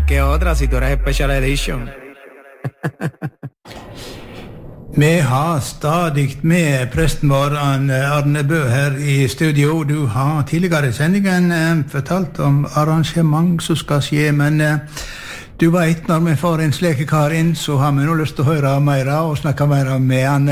¿Qué otra si tú eres Special Edition? Vi har stadig med presten vår Arne Bø her i studio. Du har tidligere i sendingen fortalt om arrangement som skal skje, men du vet, når vi får en slik kar inn, så har vi nå lyst til å høre mer og snakke mer med han.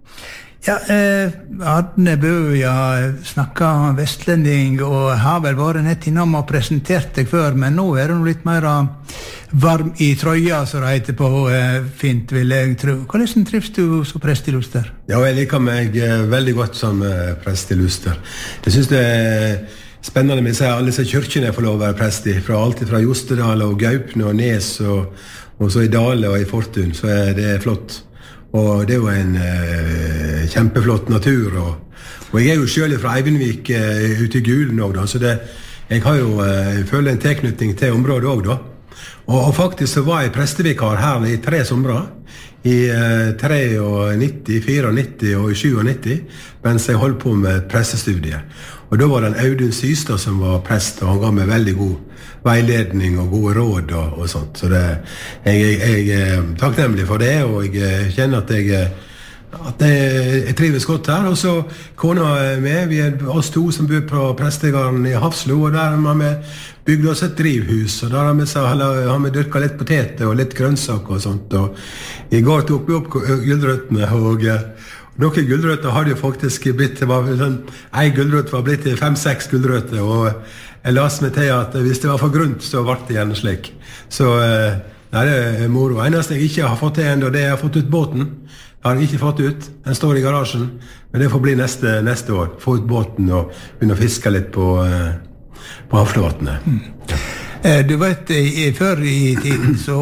Arne Bø, snakket vestlending og har vel vært nett innom og presentert deg før, men nå er det litt mer varm i trøya, så det heter på fint, vil jeg tro. Hvordan trives du som prest i Luster? Ja, jeg liker meg veldig godt som prest i Luster. Jeg synes det spennende med alle disse kyrkene jeg får lov å være prest i, alt fra Jostedal og Gaupne og Nes og så i Dale og i Fortun, så det flott. Og det jo en kjempeflott natur, og jeg jo selv fra Eivinnvik ute i Gulen også, så jeg har jo føler en tilknytning til området også da. Og faktisk så var jeg prestevikar her i 3 somre, i 93, 94 og 97, mens jeg holdt på med prestestudiet. Og da var det Audun Systad som var prest, og han ga meg veldig god veiledning og gode råd og sånt. Så jeg takknemlig for det, og jeg kjenner at jeg trives godt her. Og så kona med, vi oss 2 som bor på prestegarden i Hafslo, og der har vi bygd oss et drivhus, og der har vi dyrket litt poteter og litt grønnsaker og sånt. Og i går tok vi opp gulrøttene, og noen gulrøtter hadde jo faktisk blitt, en gulrøtt var blitt til 5-6 gulrøtter, og jeg las meg til at hvis det var for grunt, så ble det gjerne slik. Så det er moro. Eneste jeg ikke har fått til enda, det er jeg har fått ut båten. Jeg har ikke fått ut, den står i garasjen, men det får bli neste år. Få ut båten og begynne å fiske litt på havflåtene. Du vet, før i tiden så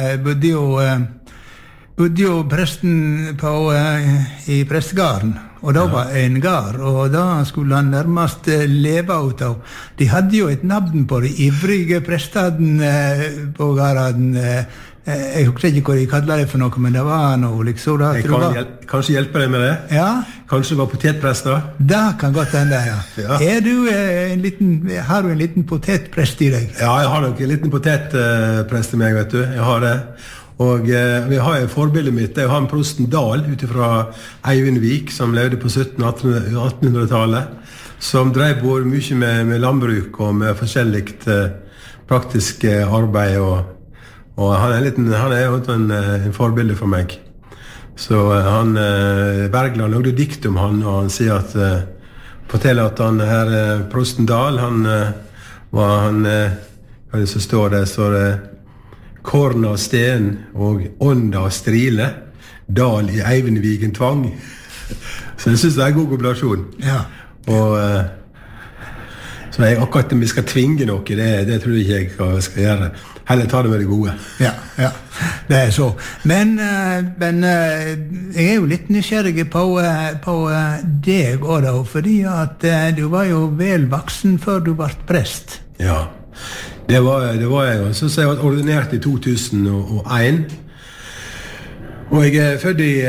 bodde jo presten i prestegarden, og da var en gard, og da skulle han nærmest leve ut av. De hadde jo et navn på de ivrige prestene på garden. Jeg husker ikke hva de kallet det for noe, men det var noe liksom. Jeg kan kanskje hjelpe deg med det? Ja. Kanskje det var potetprester? Det kan godt hende, ja. Har du en liten potetprest i deg? Ja, jeg har nok en liten potetprest i meg, vet du. Jeg har det. Og vi har forbildet mitt, det er han prosten Dahl utifra Eivinnvik, som levde på 1700-1800-tallet, som drev mye med landbruk og med forskjelligt praktisk arbeid, og han er jo en forbilde for meg. Så Bergland lagde dikt om han, og han sier forteller at han her, prosten Dahl, hva det så står det, Korn av sten og ånd av strile, Dal i Eivinnviken tvang. Så jeg synes det er en god kombinasjon. Ja. Og så akkurat om vi skal tvinge noe, det tror jeg ikke jeg skal gjøre. Heller ta det med det gode. Ja, det er så. Men jeg er jo litt nysgjerrig på deg også da, fordi at du var jo vel voksen før du ble prest. Ja. Det var jeg jo. Så jeg var ordinert i 2001. Og jeg er født i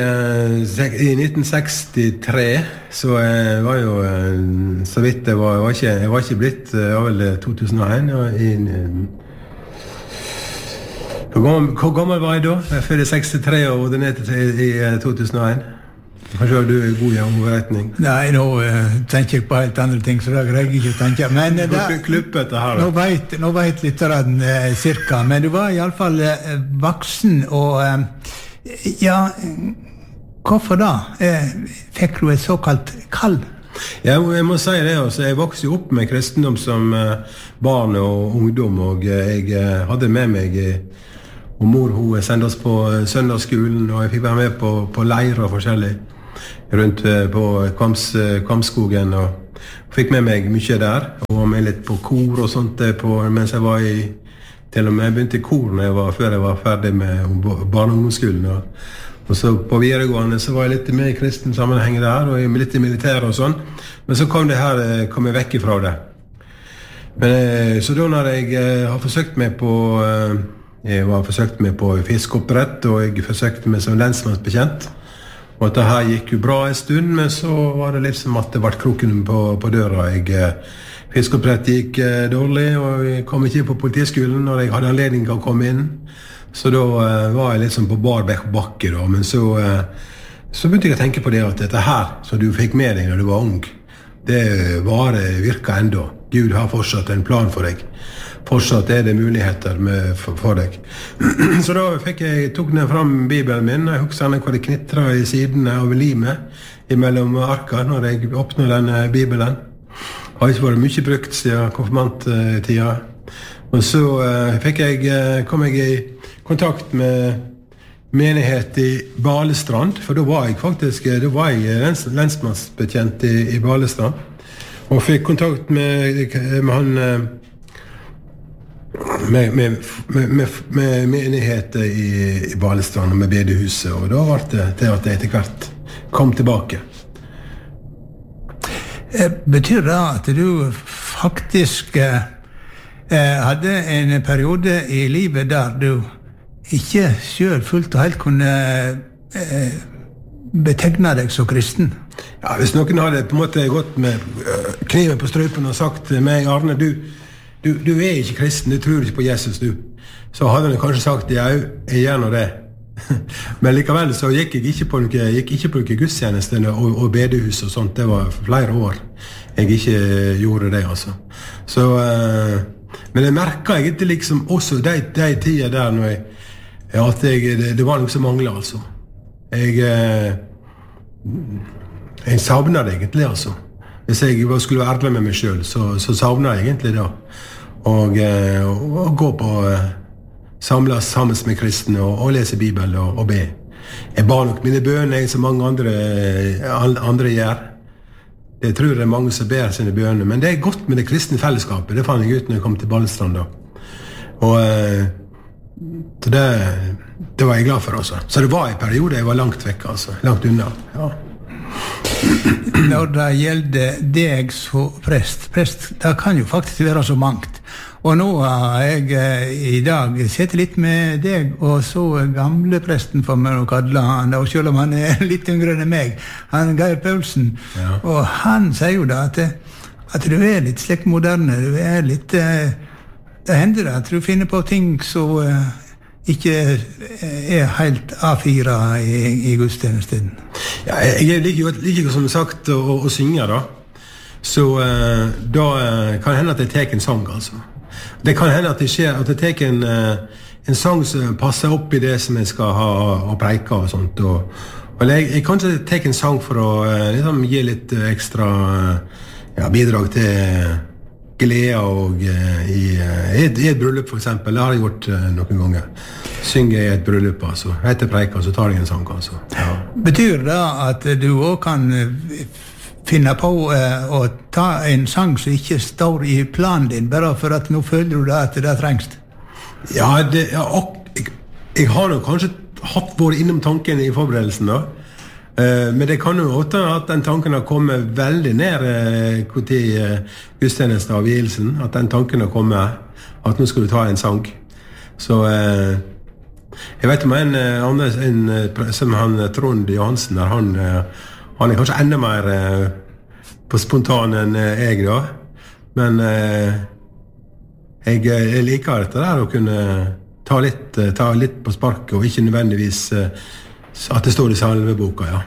1963, så jeg var jo så vidt jeg var ikke blitt av 2001. Hvor gammel var jeg da? Jeg er født i 63 og ordinert i 2001. Kanskje du er god i omretning? Nei, nå tenker jeg på helt andre ting, så da greier jeg ikke å tenke. Men nå vet litt av den cirka, men du var i alle fall voksen, og hvorfor da? Fikk du et såkalt kall? Ja, jeg må si det også. Jeg vokste opp med kristendom som barn og ungdom, og jeg hadde med meg og mor hun sendte oss på søndagsskolen, og jeg fikk være med på leirer og forskjellig rundt på Kvamskogen, og fikk med meg mye der, og var med litt på kor og sånt mens jeg var til og med jeg begynte i kor før jeg var ferdig med barne- og ungdomsskolen, og så på videregående så var jeg litt med i kristen sammenheng der, og litt i militæret og sånn, men så kom jeg vekk ifra det. Men så da når jeg har forsøkt meg på fiskeoppdrett, og jeg forsøkte meg som lensmannsbetjent, og at det her gikk jo bra en stund, men så var det liksom at det ble kroken på døra. Jeg Fiskopprett gikk dårlig, og jeg kom ikke på politiskolen når jeg hadde anledning til å komme inn. Så da var jeg liksom på bar bakke da, men så begynte jeg å tenke på det at dette her, som du fikk med deg når du var ung, det virker enda. Gud har fortsatt en plan for deg. Fortsatt det muligheter for deg. Så da tok jeg fram Bibelen min, jeg husker hva det knitret i sidene av limet mellom arka når jeg åpnet denne Bibelen. Har ikke vært mye brukt siden konfirmanttida. Og så kom jeg i kontakt med menighet i Balestrand, for da var jeg lensmannsbetjent i Balestrand, og fikk kontakt med han med menigheter i Balestrand og med bedehuset, og da var det til at jeg etter hvert kom tilbake. Betyr det at du faktisk hadde en periode i livet der du ikke selv fullt og helt kunne betegne deg som kristen? Ja, hvis noen hadde på en måte gått med kniven på strupen og sagt til meg, Arne, du ikke kristen, du tror ikke på Jesus, du. Så hadde han kanskje sagt, ja, jeg gjør nå det. Men likevel så gikk jeg ikke på noen gudstjeneste og bedehus og sånt. Det var flere år jeg ikke gjorde det, altså. Så, men jeg merket egentlig liksom også de tider der når det var noe som manglet, altså. Jeg savnet det egentlig, altså. Hvis jeg skulle være ærlig med meg selv, så savnet jeg egentlig det. Og gå på samles sammen med kristne og lese Bibelen og be. Jeg ba nok mine bønner som mange andre gjør. Jeg tror det mange som ber sine bønner, men det godt med det kristne fellesskapet. Det fant jeg ut når jeg kom til Balestrand da. Og det var jeg glad for også. Så det var en periode jeg var langt vekk, altså. Langt unna, ja. Når det gjelder deg som prest, det kan jo faktisk være så mangt. Og nå har jeg i dag sett litt med deg, og så gamle presten for meg å kalle han, og selv om han litt yngre enn meg, han Geir Paulsen. Ja. Og han sier jo da at du litt slik moderne, du litt, det hender det at du finner på ting som ikke helt A4 i gudstjenesten. Ja, jeg liker som sagt å synge da, så da kan det hende at jeg tar en sang, altså. Det kan hende at det skjer, at jeg tar en sang som passer opp i det som jeg skal ha og preike og sånt. Og jeg kan ikke ta en sang for å liksom, gi litt ekstra bidrag til glede og i et bryllup for eksempel. Det har jeg gjort noen ganger. Synger i et bryllup, altså. Etter preika, så tar jeg en sang, altså. Ja. Betyr det at du også kan finne på å ta en sang som ikke står i planen din, bare for at nå føler du at det trengst? Ja, jeg har nok kanskje vært innom tanken i forberedelsen da, men det kan jo også at den tanken har kommet veldig ned til gudstjenesten av vielsen, at den tanken har kommet, at nå skal du ta en sang. Så jeg vet om en som han Trond Johansen, han kanskje enda mer på spontan enn jeg da, men jeg liker dette der å kunne ta litt på sparket, og ikke nødvendigvis at det står i salmeboka, ja.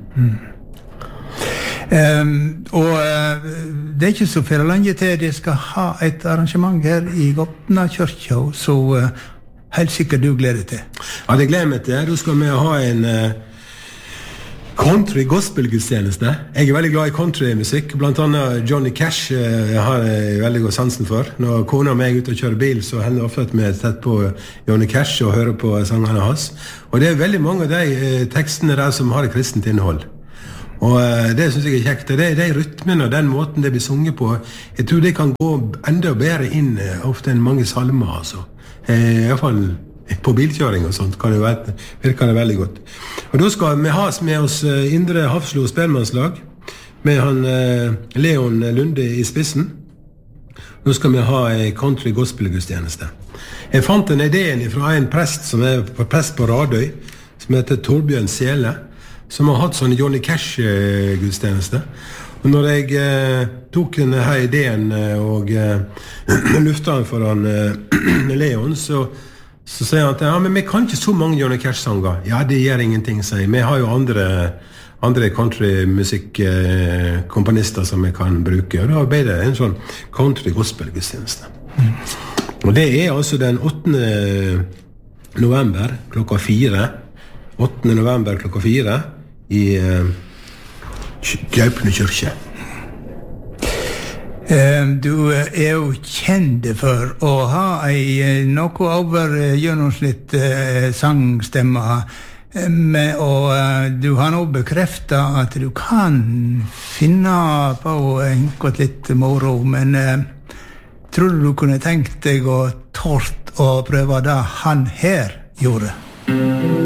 Og det ikke så for lenge til de skal ha et arrangement her i Gotna kyrkja, så helt sikkert du gleder til. Ja, det gleder meg til. Da skal vi ha en country gospel-gudstjeneste. Jeg veldig glad i countrymusikk, blant annet Johnny Cash har jeg veldig god sansen for. Når kona og meg er ute og kjører bil, så hender det ofte at vi sett på Johnny Cash og hører på sangene hans. Og det veldig mange av de tekstene der som har et kristent innhold. Og det synes jeg kjekt. Det de rytmene og den måten det blir sunget på, jeg tror det kan gå enda bedre inn ofte enn mange salmer, altså. I hvert fall på bilkjøring og sånt virker det veldig godt. Og da skal vi ha med oss Indre Hafslo spellemannslag med han Leon Lunde i spissen. Da skal vi ha en country gospel-gudstjeneste. Jeg fant en ideen fra en prest som prest på Radøy, som heter Torbjørn Sele, som har hatt sånne Johnny Cash-gudstjeneste. Og når jeg tok denne her ideen og lufta den foran Leon, så sier han at ja, men vi kan ikke så mange Johnny Cash-sanger. Ja, det gjør ingenting, sier jeg. Vi har jo andre countrymusikk-komponister som vi kan bruke. Og da ble det en sånn country-gospel-gudstjeneste. Og det altså den 8. november klokka 4. 8. november klokka 4 i Gaupne kyrkje. Du jo kjent for å ha noe over gjennomsnitt sangstemme, og du har nå bekreftet at du kan finne på enkelt litt moro, men tror du kunne tenkt deg å tort å prøve det han her gjorde?